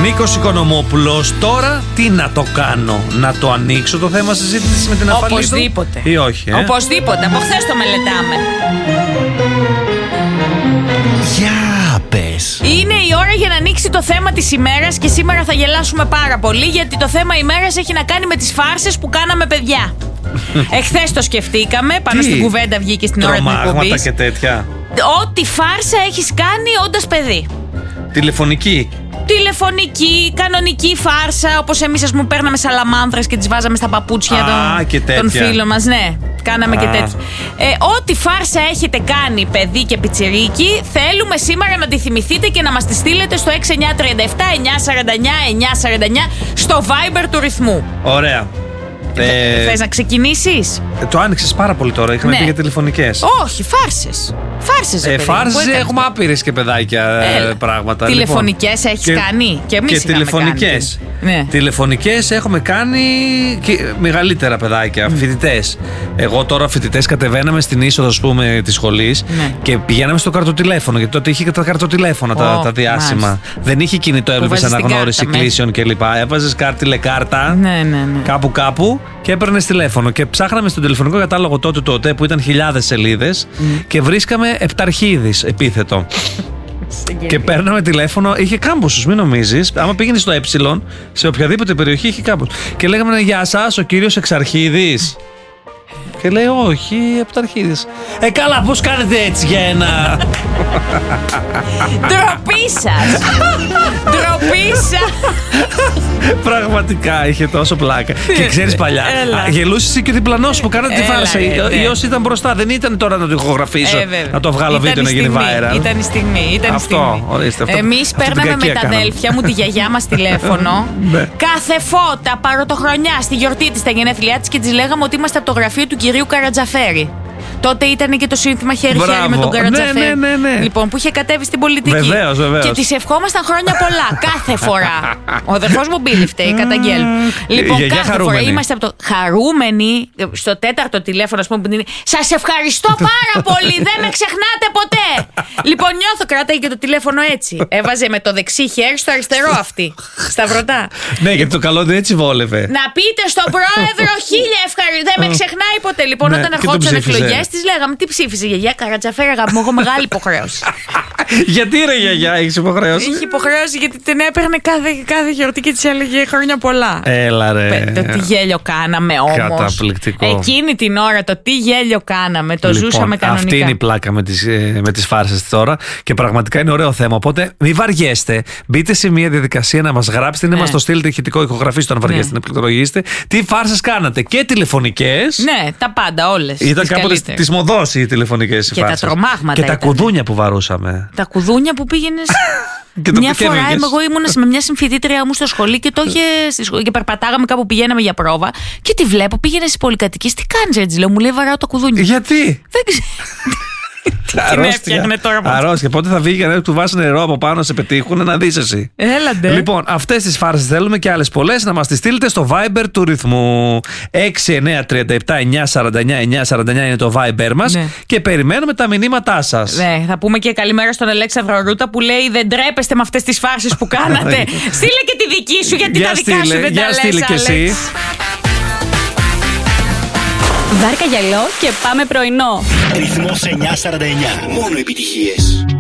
Νίκος Οικονομόπουλος, τώρα τι να το κάνω? Να το ανοίξω το θέμα συζήτησης με την Αφαλίδου? Οπωσδήποτε. Ή όχι? Οπωσδήποτε. Από χθες το μελετάμε. Για πες. Είναι η ώρα για να ανοίξει το θέμα της ημέρας και σήμερα θα γελάσουμε πάρα πολύ, γιατί το θέμα ημέρας έχει να κάνει με τις φάρσες που κάναμε παιδιά. Εχθές το σκεφτήκαμε, πάνω στην κουβέντα βγήκε στην ώρα της εκπομπής. Τρομάγματα και τέτοια. Ό,τι φάρσα έχεις κάνει όντας παιδί. Τηλεφωνική. Τηλεφωνική, κανονική φάρσα, όπως εμείς, ας πούμε, παίρναμε σαλαμάνθρες και τις βάζαμε στα παπούτσια των φίλων μας. Ναι, κάναμε και τέτοια. Ό,τι φάρσα έχετε κάνει, παιδί και πιτσιρίκι, θέλουμε σήμερα να τη θυμηθείτε και να μας τη στείλετε στο 6937 949 949 στο Viber του ρυθμού. Ωραία. Θες να ξεκινήσεις? Το άνοιξες πάρα πολύ τώρα. Είχαμε πει για τηλεφωνικές. Όχι, φάρσες. Φάρσες, φάρσες έχουμε άπειρες και παιδάκια πράγματα. Τηλεφωνικές έχεις κάνει? Και εμείς και τηλεφωνικές. Ναι. Τηλεφωνικές έχουμε κάνει και μεγαλύτερα παιδάκια, φοιτητές. Εγώ τώρα φοιτητές κατεβαίναμε στην είσοδο, ας πούμε, της σχολής και πηγαίναμε στο καρτοτηλέφωνο. Γιατί τότε είχε τα καρτοτηλέφωνα τα διάσημα. Μάλιστα. Δεν είχε κινητό, έβλεπες αναγνώριση κλήσεων κλπ. Έβαζες τηλεκάρτα κάπου και έπαιρνες τηλέφωνο. Και ψάχναμε στον τηλεφωνικό κατάλογο τότε που ήταν χιλιάδες σελίδες και βρίσκαμε Επταρχίδης επίθετο. Και παίρναμε τηλέφωνο, είχε κάμποσους, μην νομίζεις. Άμα πήγαινε στο σε οποιαδήποτε περιοχή είχε κάμποσους. Και λέγαμε, γεια σας, ο κύριος Εξαρχίδης? Και λέει, όχι, Επταρχίδης. Καλά, πώς κάνετε έτσι για ένα? Ντροπή σας. Ντροπή σας. Πραγματικά είχε τόσο πλάκα. Και ξέρεις, παλιά γελούσες εσύ και ο διπλανός που κάνατε τη φάρσα. Ή όσοι ήταν μπροστά, δεν ήταν τώρα να το ηχογραφήσω, να το βγάλω βίντεο να γίνει viral. Ήταν η στιγμή. Εμείς παίρναμε με τα αδέλφια μου τη γιαγιά μας τηλέφωνο κάθε φώτα πρωτοχρονιά στη γιορτή της, στα γενέθλιά της, και της λέγαμε ότι είμαστε από το γραφείο του κυρίου Καρατζαφέρη. Τότε ήταν και το σύνθημα χέρι-χέρι με τον Καρατζαφέρη. Ναι. Λοιπόν, που είχε κατέβει στην πολιτική. Βεβαίως. Και της ευχόμασταν χρόνια πολλά. Κάθε φορά. Ο αδερφός μου Μπίλι φταίει, καταγγέλ. Λοιπόν, κάθε φορά είμαστε από το. Χαρούμενοι, στο τέταρτο τηλέφωνο, ας πούμε, που είναι. Σας ευχαριστώ πάρα πολύ, δεν με ξεχνάτε ποτέ. Λοιπόν, νιώθω, κράταγε και το τηλέφωνο έτσι. Έβαζε με το δεξί χέρι στο αριστερό αυτή. Σταυρωτά. Ναι, γιατί το καλό δεν έτσι βόλευε. Να πείτε στον πρόεδρο 1000 ευχαριστώ. Δεν με ξεχνάει ποτέ. Λοιπόν, όταν ερχόντουσαν εκλογές, της λέγαμε, τι ψήφισε η γιαγιά? Καρατζαφέρη, αγάπη μου, έχω μεγάλη υποχρέωση. Γιατί ρε γιαγιά, έχεις υποχρέωση? Είχε υποχρέωση γιατί την έπαιρνε κάθε γιορτή και της έλεγε χρόνια πολλά. Έλα ρε. Το τι γέλιο κάναμε όμως. Καταπληκτικό. Εκείνη την ώρα το τι γέλιο κάναμε, το ζούσαμε κανονικά. Αυτή είναι η πλάκα με τις φάρσες τώρα και πραγματικά είναι ωραίο θέμα. Οπότε μην βαριέστε. Μπείτε σε μια διαδικασία να μας γράψετε, να μας το στείλετε ηχητικό, ηχογραφήστε, αν βαριέστε να πληκτρολογήσετε. Τι φάρσες κάνατε? Και τηλεφωνικές. Ναι, τα πάντα, όλες. Ήταν κάποτε τις μοδός οι τηλεφωνικές και φάρσες. Και τα τρομάγματα. Και τα κουδούνια που βαρούσαμε. Τα κουδούνια που πήγαινες. Μια φορά εγώ ήμουνα με μια συμφοιτήτρια μου στο σχολείο και και περπατάγαμε κάπου, πηγαίναμε για πρόβα και τη βλέπω, πήγαινε στις πολυκατοικίες. Τι κάνεις έτσι? Λέω, μου λέει, βαράω τα κουδούνια. Γιατί? Δεν ξέρω. Αρρώστια. Πότε θα βγει για να του βάσει νερό από πάνω, σε πετύχουν, να δεις εσύ. Έλαντε. Λοιπόν, αυτές τις φάρσες θέλουμε και άλλες πολλές να μας τις στείλετε στο Viber του ρυθμού. 6937 949 949 είναι το Viber μας και περιμένουμε τα μηνύματά σας. Ναι, θα πούμε και καλημέρα στον Αλέξανδρο Ρούτα που λέει, δεν τρέπεστε με αυτές τις φάρσες που κάνατε. Στείλε και τη δική σου, γιατί τα δικά σου δεν τα λες, Άλεξ. Βάρκα γυαλό και πάμε πρωινό. Ρυθμός 949. Μόνο επιτυχίες.